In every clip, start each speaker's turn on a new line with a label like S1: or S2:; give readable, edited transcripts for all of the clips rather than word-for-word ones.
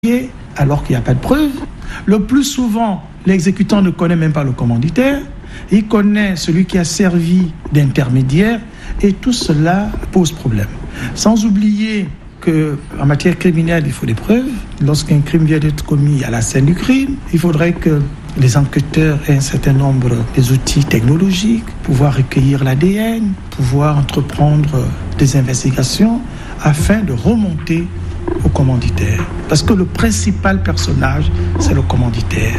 S1: alors qu'il n'y a pas de preuves. Le plus souvent, l'exécutant ne connaît même pas le commanditaire. Il connaît celui qui a servi d'intermédiaire et tout cela pose problème. Sans oublier qu'en matière criminelle, il faut des preuves. Lorsqu'un crime vient d'être commis à la scène du crime, il faudrait que les enquêteurs aient un certain nombre des outils technologiques, pouvoir recueillir l'ADN, pouvoir entreprendre des investigations afin de remonter au commanditaire. Parce que le principal personnage, c'est le commanditaire.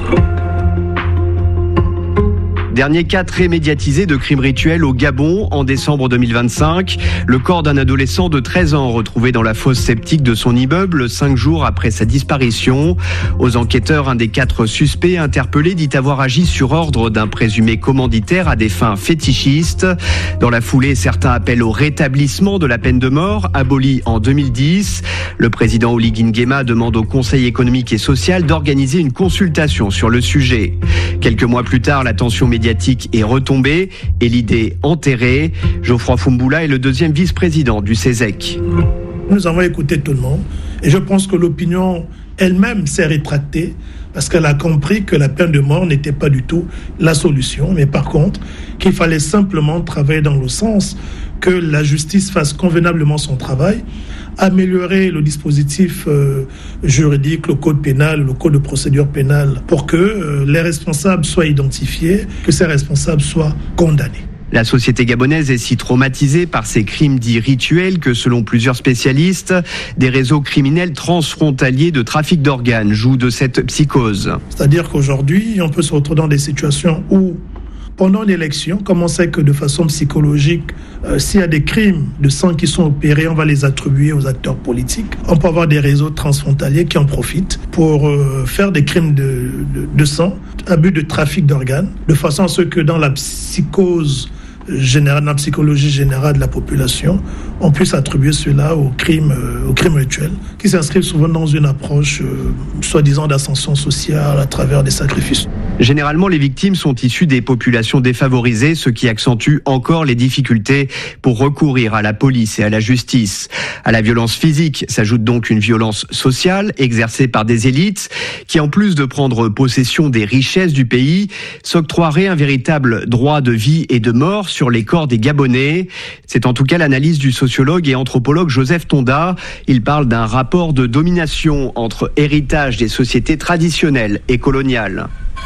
S2: Dernier cas très médiatisé de crime rituel au Gabon en décembre 2025. Le corps d'un adolescent de 13 ans retrouvé dans la fosse septique de son immeuble 5 jours après sa disparition. Aux enquêteurs, un des 4 suspects interpellés dit avoir agi sur ordre d'un présumé commanditaire à des fins fétichistes. Dans la foulée, certains appellent au rétablissement de la peine de mort, abolie en 2010. Le président Oligui Nguema demande au Conseil économique et social d'organiser une consultation sur le sujet. Quelques mois plus tard, la tension médiatique est retombée et l'idée enterrée. Geoffroy Foumbula est le 2e vice-président du CESEC.
S3: Nous avons écouté tout le monde et je pense que l'opinion elle-même s'est rétractée parce qu'elle a compris que la peine de mort n'était pas du tout la solution, mais par contre qu'il fallait simplement travailler dans le sens que la justice fasse convenablement son travail, améliorer le dispositif juridique, le code pénal, le code de procédure pénale, pour que les responsables soient identifiés, que ces responsables soient condamnés.
S2: La société gabonaise est si traumatisée par ces crimes dits rituels que, selon plusieurs spécialistes, des réseaux criminels transfrontaliers de trafic d'organes jouent de cette psychose.
S3: C'est-à-dire qu'aujourd'hui, on peut se retrouver dans des situations où, pendant une élection, comme on sait que de façon psychologique, s'il y a des crimes de sang qui sont opérés, on va les attribuer aux acteurs politiques. On peut avoir des réseaux transfrontaliers qui en profitent pour faire des crimes de sang, abus de trafic d'organes, de façon à ce que dans la psychose générale, dans la psychologie générale de la population, on puisse attribuer cela aux crimes rituels, qui s'inscrivent souvent dans une approche soi-disant d'ascension sociale à travers des sacrifices.
S2: Généralement, les victimes sont issues des populations défavorisées, ce qui accentue encore les difficultés pour recourir à la police et à la justice. À la violence physique s'ajoute donc une violence sociale exercée par des élites qui, en plus de prendre possession des richesses du pays, s'octroieraient un véritable droit de vie et de mort sur les corps des Gabonais. C'est en tout cas l'analyse du sociologue et anthropologue Joseph Tonda. Il parle d'un rapport de domination entre héritage des sociétés traditionnelles et coloniales.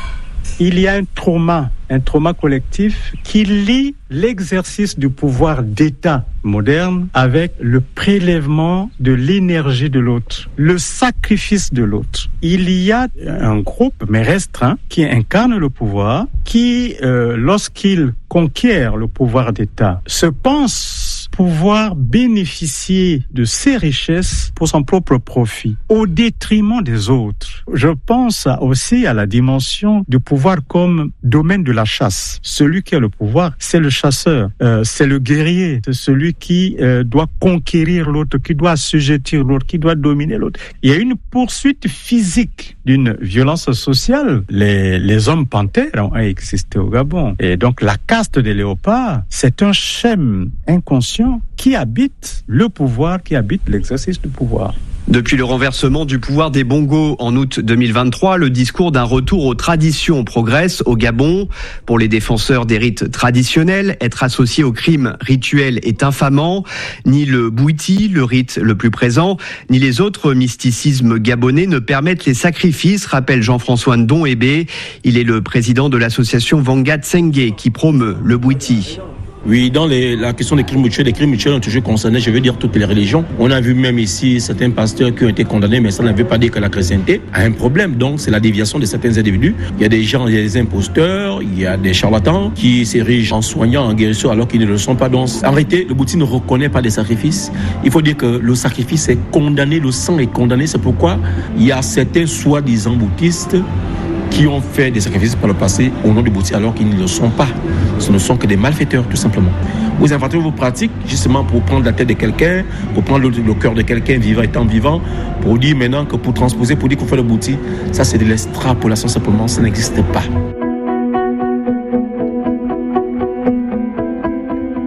S4: Il y a un trauma collectif qui lie l'exercice du pouvoir d'État moderne avec le prélèvement de l'énergie de l'autre, le sacrifice de l'autre. Il y a un groupe, mais restreint, qui incarne le pouvoir, qui, lorsqu'il conquiert le pouvoir d'État, se pense pouvoir bénéficier de ses richesses pour son propre profit, au détriment des autres. Je pense aussi à la dimension du pouvoir comme domaine de la chasse. Celui qui a le pouvoir, c'est le chasseur, c'est le guerrier, c'est celui qui doit conquérir l'autre, qui doit assujettir l'autre, qui doit dominer l'autre. Il y a une poursuite physique d'une violence sociale. Les hommes panthères ont existé au Gabon. Et donc la caste des léopards, c'est un schème inconscient qui habite le pouvoir, qui habite l'exercice du pouvoir.
S2: Depuis le renversement du pouvoir des Bongos en août 2023, le discours d'un retour aux traditions progresse au Gabon. Pour les défenseurs des rites traditionnels, être associé aux crimes rituels est infamant. Ni le bouiti, le rite le plus présent, ni les autres mysticismes gabonais ne permettent les sacrifices, rappelle Jean-François Ndon-Ebe. Il est le président de l'association Vanga Tsenge qui promeut le bouiti.
S5: Oui, dans la question des crimes rituels ont toujours concerné, je veux dire, toutes les religions. On a vu même ici certains pasteurs qui ont été condamnés, mais ça ne veut pas dire que la chrétienté a un problème. Donc, c'est la déviation de certains individus. Il y a des gens, il y a des imposteurs, il y a des charlatans qui s'érigent en soignants, en guérisseurs, alors qu'ils ne le sont pas. Donc, en réalité, le bouddhisme ne reconnaît pas des sacrifices. Il faut dire que le sacrifice est condamné, le sang est condamné. C'est pourquoi il y a certains soi-disant bouddhistes qui ont fait des sacrifices par le passé au nom du bouddhisme alors qu'ils ne le sont pas. Ce ne sont que des malfaiteurs, tout simplement. Vous inventez vos pratiques justement pour prendre la tête de quelqu'un, pour prendre le cœur de quelqu'un vivant étant vivant, pour dire maintenant que pour transposer, pour dire qu'on fait le bouddhisme, ça c'est de l'extrapolation simplement, ça n'existe pas.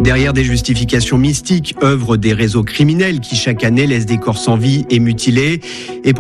S2: Derrière des justifications mystiques œuvrent des réseaux criminels qui chaque année laissent des corps sans vie et mutilés. Et